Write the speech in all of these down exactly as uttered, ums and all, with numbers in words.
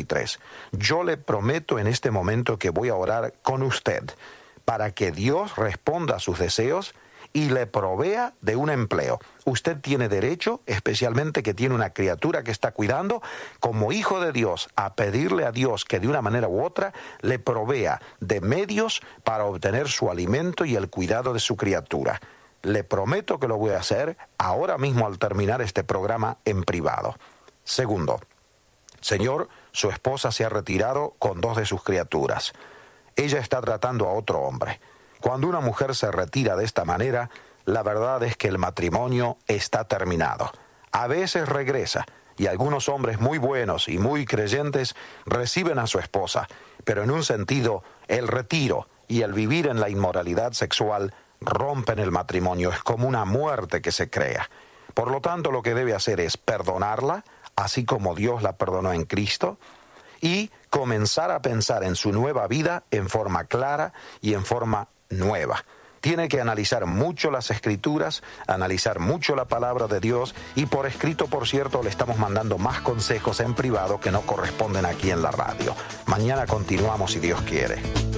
y tres. Yo le prometo en este momento que voy a orar con usted para que Dios responda a sus deseos y le provea de un empleo. Usted tiene derecho, especialmente que tiene una criatura que está cuidando, como hijo de Dios, a pedirle a Dios que de una manera u otra le provea de medios para obtener su alimento y el cuidado de su criatura. Le prometo que lo voy a hacer ahora mismo al terminar este programa en privado. Segundo, Señor, su esposa se ha retirado con dos de sus criaturas. Ella está tratando a otro hombre. Cuando una mujer se retira de esta manera, la verdad es que el matrimonio está terminado. A veces regresa, y algunos hombres muy buenos y muy creyentes reciben a su esposa, pero en un sentido, el retiro y el vivir en la inmoralidad sexual rompen el matrimonio. Es como una muerte que se crea. Por lo tanto, lo que debe hacer es perdonarla, así como Dios la perdonó en Cristo, y comenzar a pensar en su nueva vida en forma clara y en forma nueva. Tiene que analizar mucho las Escrituras, analizar mucho la palabra de Dios, y por escrito, por cierto, le estamos mandando más consejos en privado que no corresponden aquí en la radio. Mañana continuamos si Dios quiere.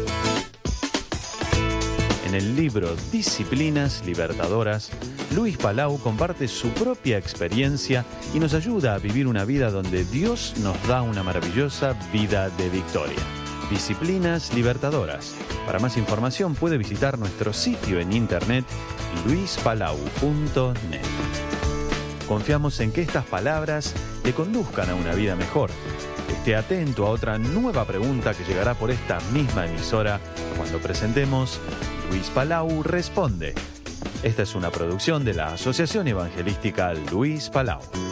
En el libro Disciplinas Libertadoras, Luis Palau comparte su propia experiencia y nos ayuda a vivir una vida donde Dios nos da una maravillosa vida de victoria. Disciplinas Libertadoras. Para más información puede visitar nuestro sitio en internet luis palau punto net. Confiamos en que estas palabras le conduzcan a una vida mejor. Esté atento a otra nueva pregunta que llegará por esta misma emisora cuando presentemos Luis Palau Responde. Esta es una producción de la Asociación Evangelística Luis Palau.